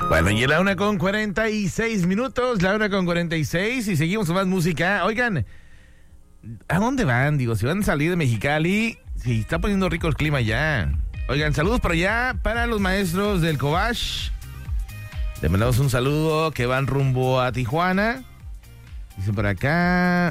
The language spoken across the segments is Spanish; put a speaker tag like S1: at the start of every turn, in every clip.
S1: Bueno, y la 1:46, la 1:46, y seguimos con más música. Oigan, ¿a dónde van? Digo, si van a salir de Mexicali, si está poniendo rico el clima ya. Oigan, saludos por allá para los maestros del Cobach. Le mandamos un saludo que van rumbo a Tijuana. Dice por acá,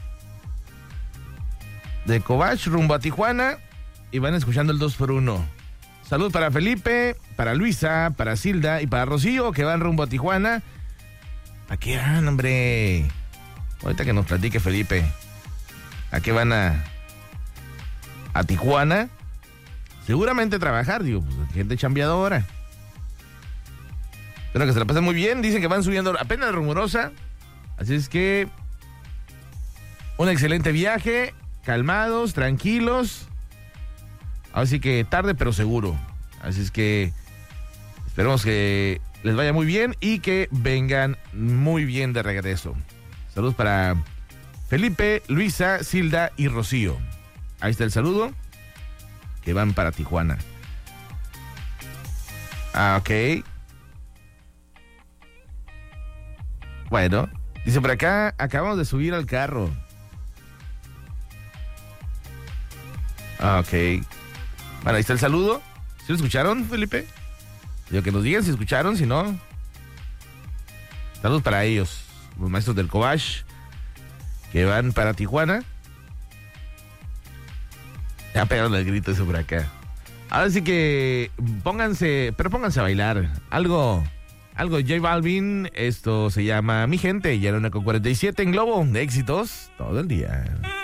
S1: de Cobach rumbo a Tijuana, y van escuchando el 2x1. Salud para Felipe, para Luisa, para Silda y para Rocío, que van rumbo a Tijuana. ¿A qué van, hombre? Ahorita que nos platique Felipe. ¿A qué van a Tijuana? Seguramente trabajar, digo, pues, gente chambeadora. Espero que se la pasen muy bien. Dicen que van subiendo apenas rumorosa. Así es que un excelente viaje, calmados, tranquilos. Así que tarde pero seguro. Así es que esperemos que les vaya muy bien y que vengan muy bien de regreso. Saludos para Felipe, Luisa, Silda y Rocío. Ahí está el saludo. Que van para Tijuana. Ok. Bueno, dice por acá, acabamos de subir al carro. Ok. Bueno, ahí está el saludo. ¿Sí lo escucharon, Felipe? Digo, que nos digan si escucharon, si no. Saludos para ellos, los maestros del Cobach, que van para Tijuana. Ya pegaron el grito eso por acá. Ahora sí que pónganse a bailar. Algo J Balvin. Esto se llama Mi Gente. Y a la 1:47 en Globo. De éxitos todo el día.